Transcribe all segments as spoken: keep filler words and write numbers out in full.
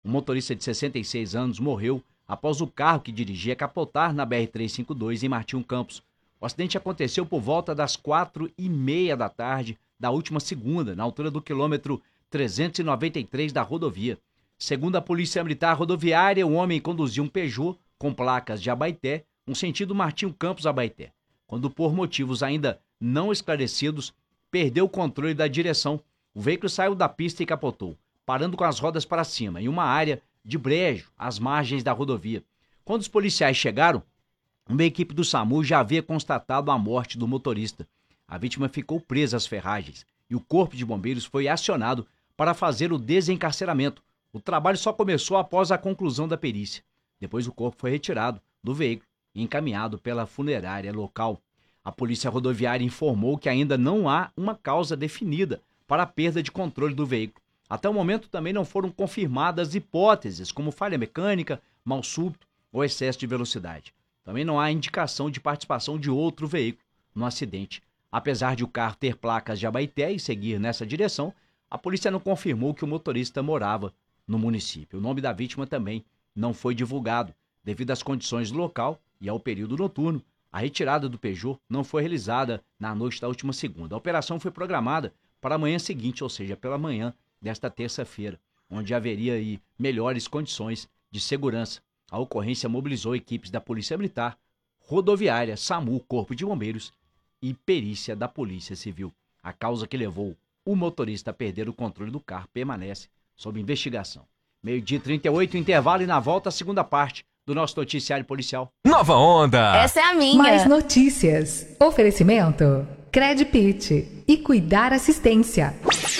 Um motorista de sessenta e seis anos morreu após o carro que dirigia capotar na B R trezentos e cinquenta e dois em Martinho Campos. O acidente aconteceu por volta das quatro e meia da tarde da última segunda, na altura do quilômetro trezentos e noventa e três da rodovia. Segundo a Polícia Militar Rodoviária, o homem conduzia um Peugeot com placas de Abaeté, no sentido Martinho Campos Abaeté, quando por motivos ainda não esclarecidos, perdeu o controle da direção. O veículo saiu da pista e capotou, parando com as rodas para cima, em uma área de brejo, às margens da rodovia. Quando os policiais chegaram, uma equipe do SAMU já havia constatado a morte do motorista. A vítima ficou presa às ferragens e o corpo de bombeiros foi acionado para fazer o desencarceramento. O trabalho só começou após a conclusão da perícia. Depois o corpo foi retirado do veículo e encaminhado pela funerária local. A Polícia Rodoviária informou que ainda não há uma causa definida para a perda de controle do veículo. Até o momento também não foram confirmadas hipóteses como falha mecânica, mal súbito ou excesso de velocidade. Também não há indicação de participação de outro veículo no acidente. Apesar de o carro ter placas de Abaeté e seguir nessa direção, a polícia não confirmou que o motorista morava no município. O nome da vítima também não foi divulgado. Devido às condições do local e ao período noturno, a retirada do Peugeot não foi realizada na noite da última segunda. A operação foi programada para a manhã seguinte, ou seja, pela manhã desta terça-feira, onde haveria aí melhores condições de segurança. A ocorrência mobilizou equipes da Polícia Militar, Rodoviária, SAMU, Corpo de Bombeiros e perícia da Polícia Civil. A causa que levou o motorista a perder o controle do carro permanece sob investigação. Meio-dia e trinta e oito, intervalo, e na volta a segunda parte do nosso noticiário policial. Nova Onda! Essa é a minha. Mais notícias. Oferecimento Credpit e Cuidar Assistência.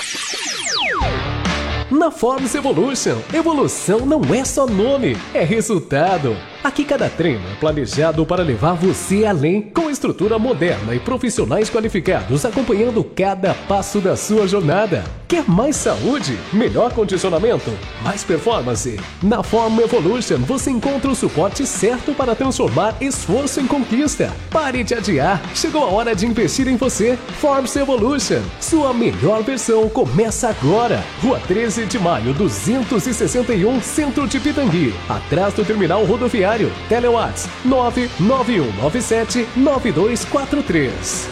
Na Forbes Evolution, evolução não é só nome, é resultado. Aqui cada treino é planejado para levar você além, com estrutura moderna e profissionais qualificados acompanhando cada passo da sua jornada. Quer mais saúde? Melhor condicionamento? Mais performance? Na Form Evolution você encontra o suporte certo para transformar esforço em conquista. Pare de adiar, chegou a hora de investir em você. Forbes Evolution, sua melhor versão começa agora. Rua treze de maio, duzentos e sessenta e um, Centro de Pitangui, atrás do terminal rodoviário. Telewatts nove nove um nove sete nove dois quatro três.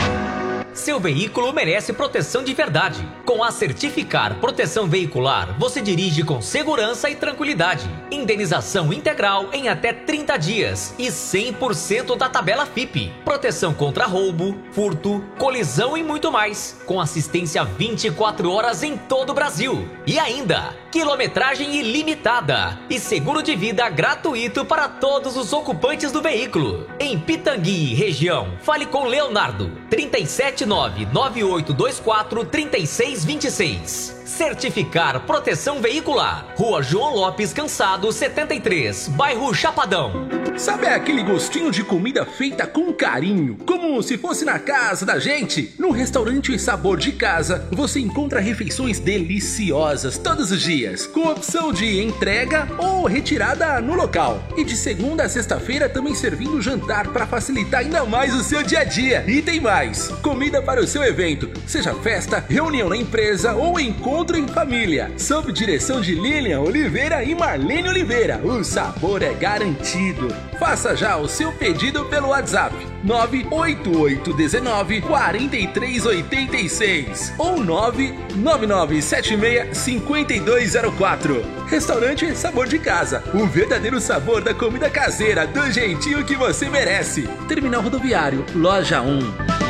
Seu veículo merece proteção de verdade. Com a Certificar Proteção Veicular, você dirige com segurança e tranquilidade. Indenização integral em até trinta dias e cem por cento da tabela F I P. Proteção contra roubo, furto, colisão e muito mais. Com assistência vinte e quatro horas em todo o Brasil. E ainda, quilometragem ilimitada e seguro de vida gratuito para todos os ocupantes do veículo. Em Pitangui, região, fale com Leonardo. trinta e sete nove nove oito dois quatro três seis dois seis. Certificar Proteção Veicular. Rua João Lopes Cansado, setenta e três, bairro Chapadão. Sabe aquele gostinho de comida feita com carinho, como se fosse na casa da gente? No restaurante Sabor de Casa, você encontra refeições deliciosas todos os dias, com opção de entrega ou retirada no local. E de segunda a sexta-feira também servindo jantar para facilitar ainda mais o seu dia a dia. E tem mais, comida para o seu evento, seja festa, reunião na empresa ou encontro em família. Sob direção de Lilian Oliveira e Marlene Oliveira, o sabor é garantido. Faça já o seu pedido pelo WhatsApp nove oito oito um nove quatro três oito seis ou nove nove nove sete seis cinco dois zero quatro. Restaurante Sabor de Casa, o verdadeiro sabor da comida caseira, do jeitinho que você merece. Terminal Rodoviário, Loja um.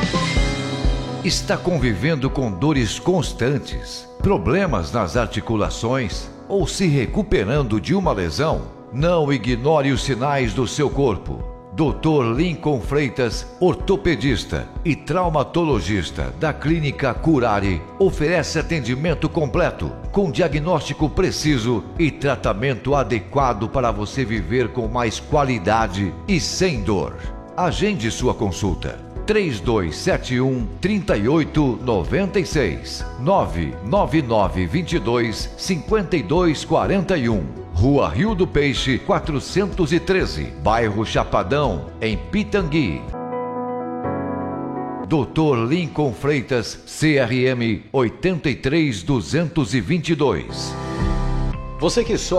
Está convivendo com dores constantes, problemas nas articulações ou se recuperando de uma lesão? Não ignore os sinais do seu corpo. doutor Lincoln Freitas, ortopedista e traumatologista da Clínica Curare, oferece atendimento completo, com diagnóstico preciso e tratamento adequado para você viver com mais qualidade e sem dor. Agende sua consulta. três dois sete um, três oito nove seis, nove nove nove dois dois, cinco dois quatro um. Rua Rio do Peixe, quatrocentos e treze, bairro Chapadão, em Pitangui. doutor Lincoln Freitas, C R M oito três dois dois dois. Você que só